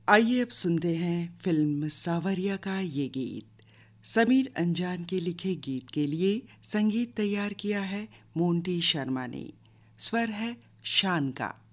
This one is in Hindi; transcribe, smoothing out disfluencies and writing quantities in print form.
आइए अब सुनते हैं फिल्म सावरिया का ये गीत। समीर अंजान के लिखे गीत के लिए संगीत तैयार किया है मोंटी शर्मा ने। स्वर है शान का।